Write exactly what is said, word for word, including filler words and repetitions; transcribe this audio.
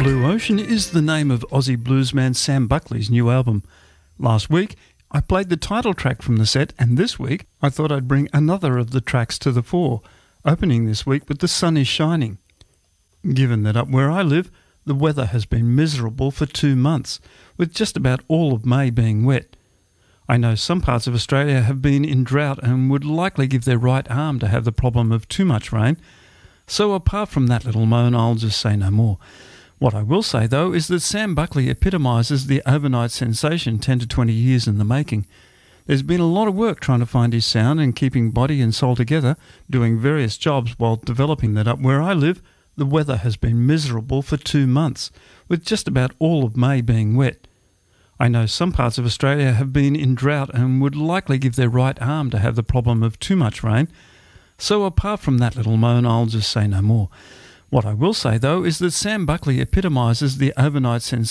Blue Ocean is the name of Aussie bluesman Sam Buckley's new album. Last week, I played the title track from the set, and this week I thought I'd bring another of the tracks to the fore, opening this week with The Sun Is Shining. Given that up where I live, the weather has been miserable for two months, with just about all of May being wet. I know some parts of Australia have been in drought and would likely give their right arm to have the problem of too much rain, so apart from that little moan, I'll just say no more. What I will say, though, is that Sam Buckley epitomises the overnight sensation ten to twenty years in the making. There's been a lot of work trying to find his sound and keeping body and soul together, doing various jobs while developing that up where I live. The weather has been miserable for two months, with just about all of May being wet. I know some parts of Australia have been in drought and would likely give their right arm to have the problem of too much rain, so apart from that little moan, I'll just say no more. What I will say, though, is that Sam Buckley epitomises the overnight sensation